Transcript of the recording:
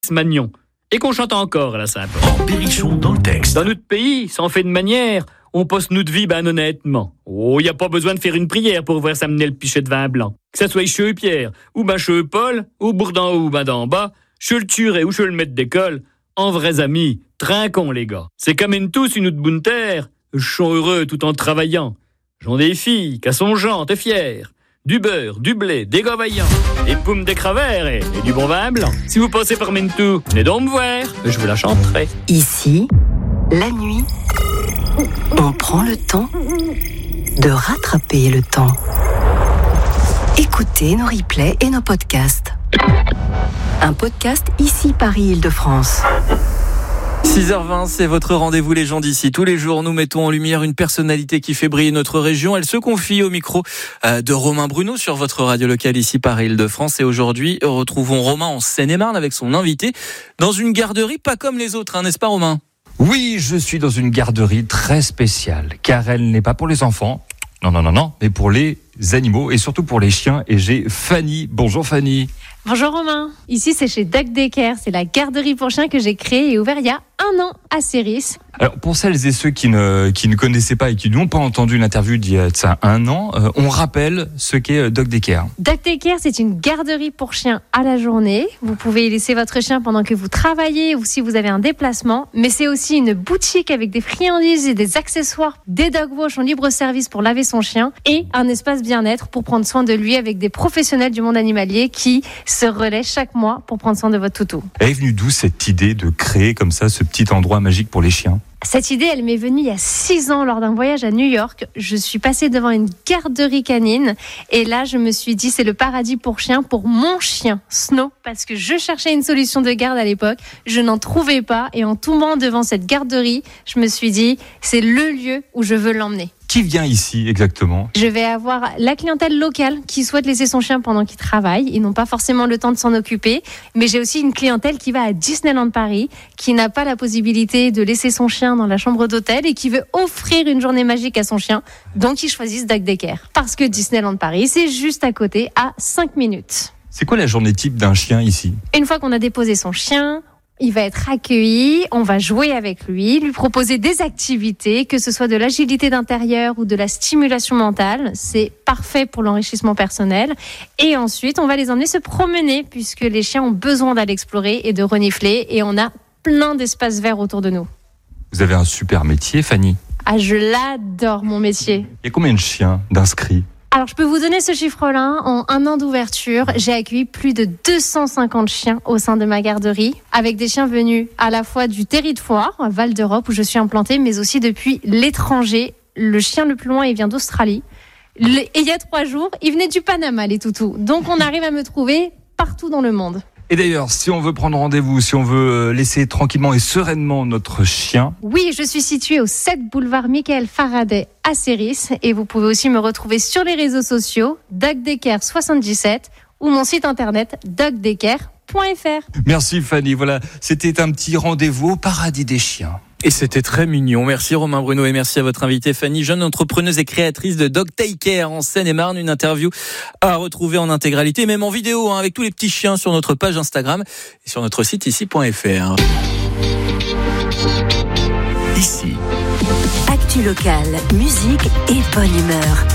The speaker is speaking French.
Magnon. Et qu'on chante encore à la Saint-Paul. En Berrichon dans le texte. Dans notre pays, ça en fait de manière, on poste notre vie honnêtement. Oh, y a pas besoin de faire une prière pour voir s'amener le pichet de vin blanc. Que ça soit chez Pierre, ou chez Paul, ou Bourdin ou d'en bas, chez le Turé ou chez le maître d'école, en vrais amis, trinquons les gars. C'est quand même tous une autre bonne terre, je suis heureux tout en travaillant. J'en des filles, qu'à son genre, t'es fier. Du beurre, du blé, des gars vaillants, des poumes des cravers et du bon vin blanc. Si vous passez par Mentou, venez donc me voir, je vous la chanterai. Ici, la nuit, on prend le temps de rattraper le temps. Écoutez nos replays et nos podcasts. Un podcast ici Paris-Île-de-France. 6h20, c'est votre rendez-vous les gens d'ici. Tous les jours, nous mettons en lumière une personnalité qui fait briller notre région. Elle se confie au micro de Romain Bruno sur votre radio locale ici Paris-Île-de-France. Et aujourd'hui, retrouvons Romain en Seine-et-Marne avec son invité dans une garderie pas comme les autres, n'est-ce pas Romain ? Oui, je suis dans une garderie très spéciale, car elle n'est pas pour les enfants, non, mais pour les animaux et surtout pour les chiens. Et j'ai Fanny. Bonjour Fanny. Bonjour Romain, ici c'est chez Dog Daycare, c'est la garderie pour chiens que j'ai créée et ouverte il y a 1 an à Céris. Alors pour celles et ceux qui ne connaissaient pas et qui n'ont pas entendu l'interview d'il y a de ça 1 an, on rappelle ce qu'est Dog Daycare. Dog Daycare, c'est une garderie pour chiens à la journée. Vous pouvez y laisser votre chien pendant que vous travaillez ou si vous avez un déplacement, mais c'est aussi une boutique avec des friandises et des accessoires, des dog wash en libre service pour laver son chien et un espace bien-être pour prendre soin de lui avec des professionnels du monde animalier qui se relaient chaque mois pour prendre soin de votre toutou. Elle est venue d'où cette idée de créer comme ça ce petit endroit magique pour les chiens ? Cette idée, elle m'est venue il y a 6 ans lors d'un voyage à New York. Je suis passée devant une garderie canine et là, je me suis dit, c'est le paradis pour chiens, pour mon chien, Snow, parce que je cherchais une solution de garde à l'époque. Je n'en trouvais pas et en tombant devant cette garderie, je me suis dit, c'est le lieu où je veux l'emmener. Qui vient ici exactement ? Je vais avoir la clientèle locale qui souhaite laisser son chien pendant qu'il travaille. Ils n'ont pas forcément le temps de s'en occuper. Mais j'ai aussi une clientèle qui va à Disneyland Paris, qui n'a pas la possibilité de laisser son chien dans la chambre d'hôtel et qui veut offrir une journée magique à son chien. Donc ils choisissent Dog Daycare. Parce que Disneyland Paris, c'est juste à côté, à 5 minutes. C'est quoi la journée type d'un chien ici ? Une fois qu'on a déposé son chien, il va être accueilli, on va jouer avec lui proposer des activités, que ce soit de l'agilité d'intérieur ou de la stimulation mentale. C'est parfait pour l'enrichissement personnel. Et ensuite, on va les emmener se promener puisque les chiens ont besoin d'aller explorer et de renifler. Et on a plein d'espaces verts autour de nous. Vous avez un super métier, Fanny. Ah, je l'adore, mon métier. Il y a combien de chiens d'inscrits ? Alors, je peux vous donner ce chiffre-là. En 1 an d'ouverture, j'ai accueilli plus de 250 chiens au sein de ma garderie, avec des chiens venus à la fois du territoire, Val d'Europe, où je suis implantée, mais aussi depuis l'étranger. Le chien le plus loin, il vient d'Australie. Et il y a 3 jours, il venait du Panama, les toutous. Donc, on arrive à me trouver partout dans le monde. Et d'ailleurs, si on veut prendre rendez-vous, si on veut laisser tranquillement et sereinement notre chien... Oui, je suis située au 7 boulevard Michael Faraday à Céris. Et vous pouvez aussi me retrouver sur les réseaux sociaux, Dog Daycare 77 ou mon site internet dogdaycare.fr. Merci Fanny, voilà, c'était un petit rendez-vous au paradis des chiens. Et c'était très mignon. Merci Romain Bruno et merci à votre invitée Fanny, jeune entrepreneuse et créatrice de Dog Daycare en Seine-et-Marne. Une interview à retrouver en intégralité, même en vidéo, avec tous les petits chiens sur notre page Instagram et sur notre site ici.fr. Ici. Actu locale, musique et bonne humeur.